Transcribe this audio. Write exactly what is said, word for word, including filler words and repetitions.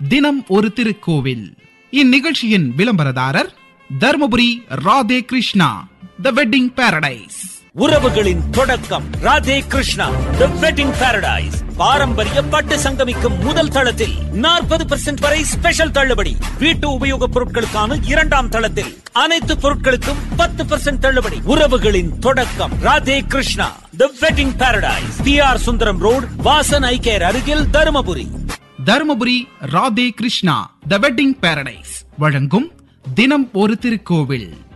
தினம் ஒரு திருக்கோவில். இந்நிகழ்ச்சியின் விளம்பரதாரர் தர்மபுரி ராதே கிருஷ்ணா தி வெட்டிங் பாரடைஸ். உறவுகளின் தொடக்கம் ராதே கிருஷ்ணா தி வெட்டிங் பாரடைஸ். பாரம்பரிய பட்டு சங்கமிக்கும் முதல் தளத்தில் நாற்பது பெர்சென்ட் வரை ஸ்பெஷல் தள்ளுபடி. வீட்டு உபயோகப் பொருட்களுக்கான இரண்டாம் தளத்தில் அனைத்து பொருட்களுக்கும் பத்து பெர்சென்ட் தள்ளுபடி. உறவுகளின் தொடக்கம் ராதே கிருஷ்ணா தி wedding Paradise, B R Sundaram road, Vasan ஐ கேர் அருகில், தருமபுரி. தருமபுரி ராதே கிருஷ்ணா தி வெட்டிங் பாரடைஸ் வழங்கும் தினம் ஒரு திருக்கோவில்.